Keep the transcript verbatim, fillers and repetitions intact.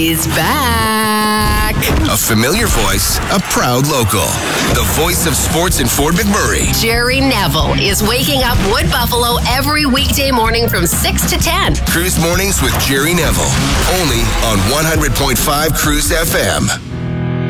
is back. A familiar voice, a proud local. The voice of sports in Fort McMurray. Jerry Neville is waking up Wood Buffalo every weekday morning from six to ten. Cruise Mornings with Jerry Neville. Only on one hundred point five Cruise F M.